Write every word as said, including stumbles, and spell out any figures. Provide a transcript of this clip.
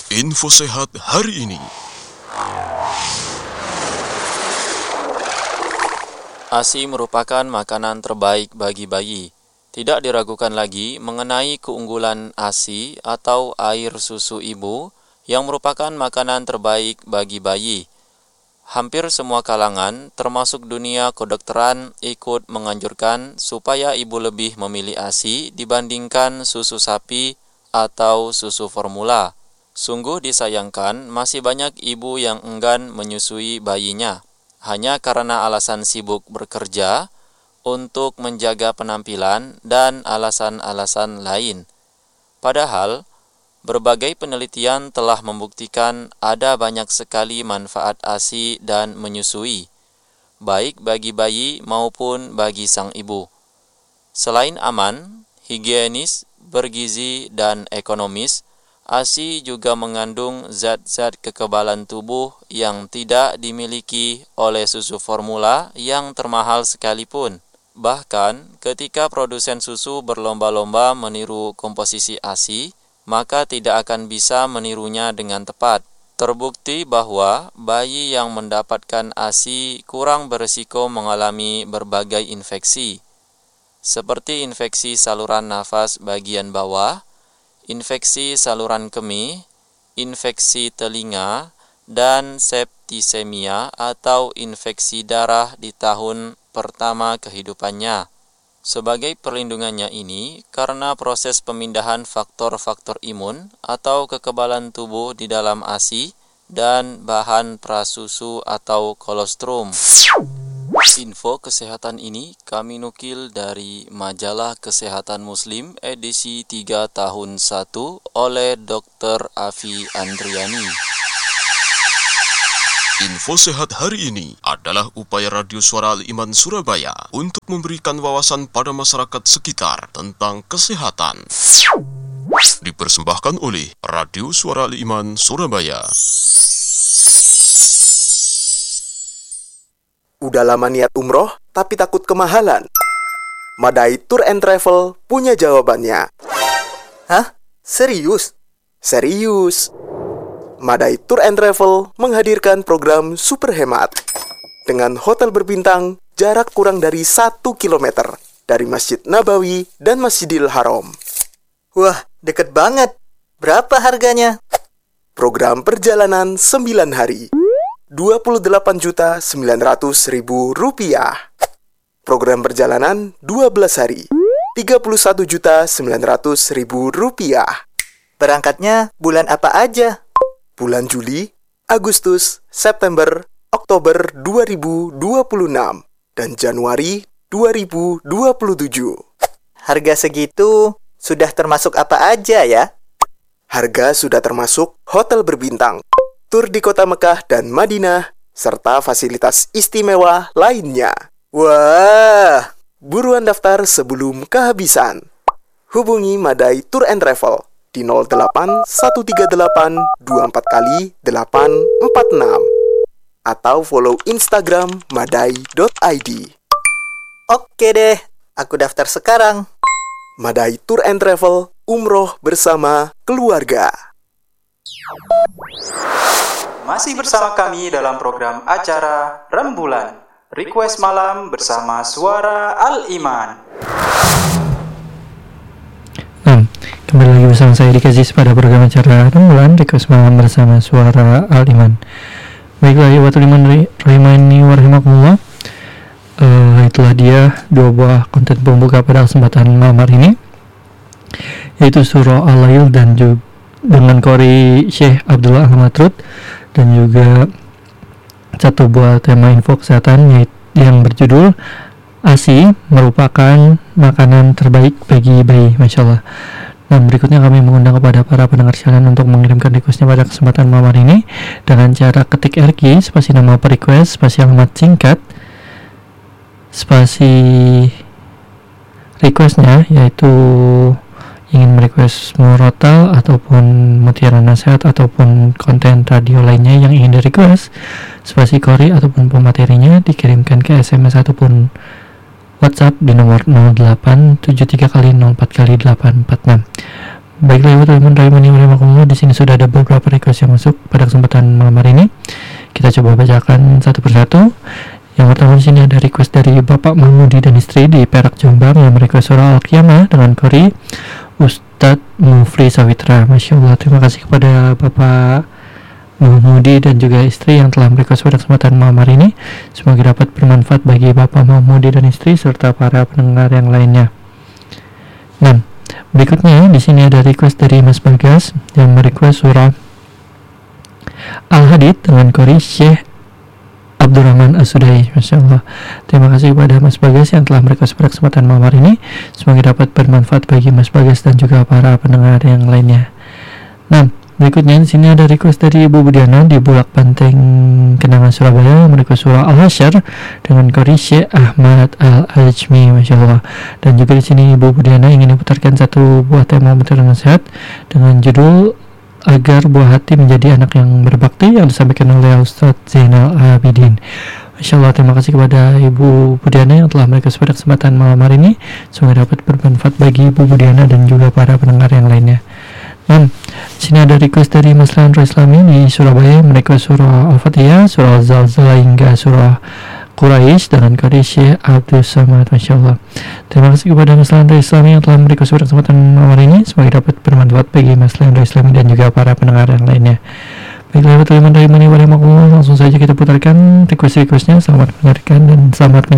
Info sehat hari ini. ASI merupakan makanan terbaik bagi bayi. Tidak diragukan lagi mengenai keunggulan ASI atau air susu ibu yang merupakan makanan terbaik bagi bayi. Hampir semua kalangan, termasuk dunia kedokteran, ikut menganjurkan supaya ibu lebih memilih ASI dibandingkan susu sapi atau susu formula. Sungguh disayangkan masih banyak ibu yang enggan menyusui bayinya hanya karena alasan sibuk bekerja, untuk menjaga penampilan, dan alasan-alasan lain. Padahal, berbagai penelitian telah membuktikan ada banyak sekali manfaat ASI dan menyusui, baik bagi bayi maupun bagi sang ibu. Selain aman, higienis, bergizi, dan ekonomis, ASI juga mengandung zat-zat kekebalan tubuh yang tidak dimiliki oleh susu formula yang termahal sekalipun. Bahkan, ketika produsen susu berlomba-lomba meniru komposisi ASI, maka tidak akan bisa menirunya dengan tepat. Terbukti bahwa bayi yang mendapatkan ASI kurang berisiko mengalami berbagai infeksi, seperti infeksi saluran nafas bagian bawah, infeksi saluran kemih, infeksi telinga, dan septisemia atau infeksi darah di tahun pertama kehidupannya. Sebagai perlindungannya ini, karena proses pemindahan faktor-faktor imun atau kekebalan tubuh di dalam ASI dan bahan prasusu atau kolostrum. Info kesehatan ini kami nukil dari Majalah Kesehatan Muslim edisi tiga tahun satu oleh dokter Afi Andriani. Info sehat hari ini adalah upaya Radio Suara Al-Iman Surabaya untuk memberikan wawasan pada masyarakat sekitar tentang kesehatan. Dipersembahkan oleh Radio Suara Al-Iman Surabaya. Udah lama niat umroh, tapi takut kemahalan? Madai Tour and Travel punya jawabannya. Hah? Serius? Serius. Madai Tour and Travel menghadirkan program super hemat. Dengan hotel berbintang, jarak kurang dari satu kilometer dari Masjid Nabawi dan Masjidil Haram. Wah, deket banget. Berapa harganya? Program perjalanan sembilan hari. dua puluh delapan juta sembilan ratus ribu rupiah. Program perjalanan dua belas hari, tiga puluh satu juta sembilan ratus ribu rupiah. Berangkatnya bulan apa aja? Bulan Juli, Agustus, September, Oktober dua ribu dua puluh enam, dan Januari dua ribu dua puluh tujuh. Harga segitu sudah termasuk apa aja ya? Harga sudah termasuk hotel berbintang, tur di kota Mekah dan Madinah, serta fasilitas istimewa lainnya. Wah, buruan daftar sebelum kehabisan. Hubungi Madai Tour and Travel di nol delapan satu tiga delapan dua empat kali delapan empat enam atau follow Instagram madai dot i d. Oke deh, aku daftar sekarang. Madai Tour and Travel, umroh bersama keluarga. Masih bersama kami dalam program acara Rembulan, Request Malam bersama Suara Al-Iman. Hmm, kembali lagi bersama saya Dikazis pada program acara Rembulan, Request Malam bersama Suara Al-Iman. Baiklah, ya watul iman rahimani warahmatullah. Uh, itulah dia dua buah konten pembuka pada kesempatan malam hari ini, yaitu Surah Al-Lail dan juga dengan Qori Syekh Abdullah Al-Matrud, dan juga satu buah tema info kesehatan yang berjudul ASI merupakan makanan terbaik bagi bayi. Masya Allah. Nah, berikutnya kami mengundang kepada para pendengar sekalian untuk mengirimkan requestnya pada kesempatan malam hari ini dengan cara ketik R Q spasi nama per request spasi alamat singkat spasi requestnya, yaitu ingin merequest murotal ataupun mutiara nasihat ataupun konten radio lainnya yang ingin di request, spasi Qori ataupun pematerinya dikirimkan ke S M S ataupun WhatsApp di nomor nol delapan tujuh tiga kali nol empat kali delapan empat enam. Baiklah, teman-teman Rahimani Warahmatullah, di sini sudah ada beberapa request yang masuk pada kesempatan malam hari ini. Kita coba bacakan satu persatu. Yang pertama di sini ada request dari Bapak Mahmudi dan istri di Perak, Jombang, yang merequest surah Al-Qiyamah dengan kori Ustadz Mufri Sawitra. Masya Allah, terima kasih kepada Bapak Mahmudi dan juga istri yang telah merequest pada kesempatan malam hari ini. Semoga dapat bermanfaat bagi Bapak Mahmudi dan istri serta para pendengar yang lainnya. Nah, berikutnya di sini ada request dari Mas Bagas yang merequest surah Al-Hadid dengan kori Syekh Abdurrahman As-Sudai. Masya Allah, terima kasih kepada Mas Bagas yang telah merequest pada kesempatan malam hari ini. Semoga dapat bermanfaat bagi Mas Bagas dan juga para pendengar yang lainnya. Nah, berikutnya di sini ada request dari Ibu Budiana di Bulak Banteng, Kenangan, Surabaya, yang merequest surah Al-Hasyr dengan kori Syekh Ahmad Al-Ajmi. Masya Allah. Dan juga di sini Ibu Budiana ingin diputarkan satu buah tema muter nasihat dengan judul Agar Buah Hati Menjadi Anak yang Berbakti, yang disampaikan oleh Ustadz Zainal Abidin. Masya Allah, terima kasih kepada Ibu Budiana yang telah merequest pada kesempatan malam hari ini. Semoga dapat bermanfaat bagi Ibu Budiana dan juga para pendengar yang lainnya. Nah, sini ada request dari Mas Leandro Islami di Surabaya, merequest surah Al-Fatihah, surah Al-Zalzalah hingga surah Quraisy dengan kori Syekh Abdul Samad. Masya Allah, terima kasih kepada Mas Leandro Islami yang telah merequest pada kesempatan malam hari ini. Semoga dapat bermanfaat bagi Mas Leandro Islami dan juga para pendengar yang lainnya. Baiklah, teman-teman Rahimani Warahmatullah, langsung saja kita putarkan request-requestnya. Selamat mendengarkan dan selamat